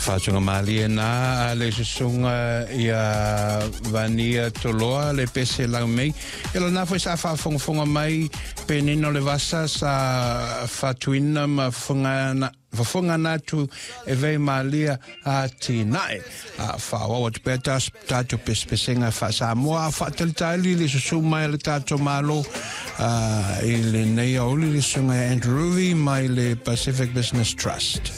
whātunga mali nā le susunga ia vania toloa le pese lau mei. Ila nā fwoi sa whaafonga mai penino le vasa sa whatuina ma whafunga nātu e vei malia a tinae. Whawawa te pēta tātu pespesenga whaasamoa a whaatalitali le susuma e le tātu malo i le nei auli le sunga Andrew Ruby mai le Pacific Business Trust.